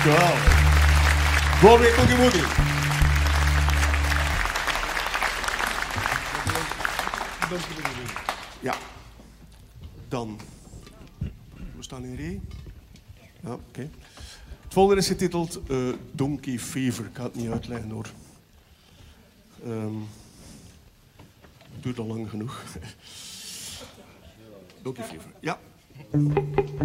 Dankjewel. Broadway Boogie Woogie. Ja. Dan. We staan in rij. Ja, oké. Het volgende is getiteld Donkey Fever. Ik ga het niet uitleggen hoor. Het duurt al lang genoeg. Donkey Fever. Ja.